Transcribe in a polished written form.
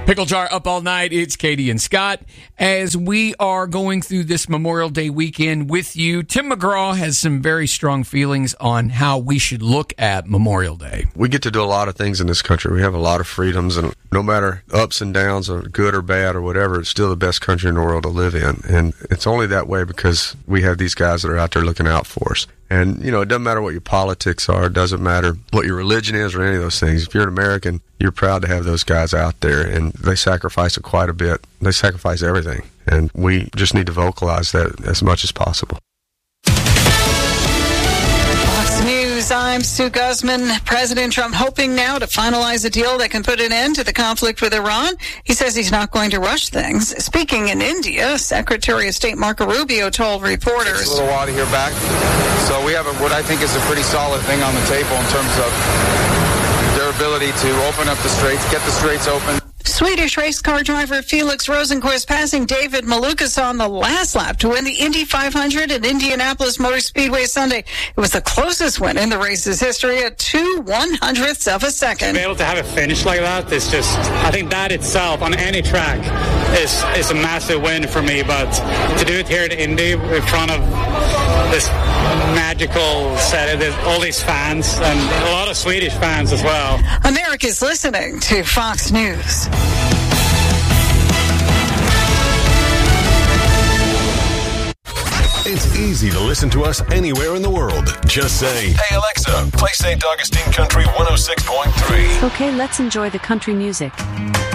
Pickle Jar up all night. It's Katie and Scott. As we are going through this Memorial Day weekend with you, Tim McGraw has some very strong feelings on how we should look at Memorial Day. We get to do a lot of things in this country. We have a lot of freedoms, and no matter ups and downs or good or bad or whatever, it's still the best country in the world to live in. And it's only that way because we have these guys that are out there looking out for us. And, you know, it doesn't matter what your politics are. It doesn't matter what your religion is or any of those things. If you're an American, you're proud to have those guys out there, and they sacrifice it quite a bit. They sacrifice everything, and we just need to vocalize that as much as possible. Fox News, I'm Sue Guzman. President Trump hoping now to finalize a deal that can put an end to the conflict with Iran. He says he's not going to rush things. Speaking in India, Secretary of State Marco Rubio told reporters, it's a little while to hear back. So we have what I think is a pretty solid thing on the table in terms of their ability to open up the straits, get the straits open. Swedish race car driver Felix Rosenqvist passing David Malukas on the last lap to win the Indy 500 at Indianapolis Motor Speedway Sunday. It was the closest win in the race's history at 2/100ths of a second. To be able to have a finish like that is just, I think that itself on any track is a massive win for me. But to do it here at Indy in front of this magical set of all these fans and a lot of Swedish fans as well. America's listening to Fox News. It's easy to listen to us anywhere in the world. Just say, "Hey Alexa, play St. Augustine Country 106.3. Okay, let's enjoy the country music.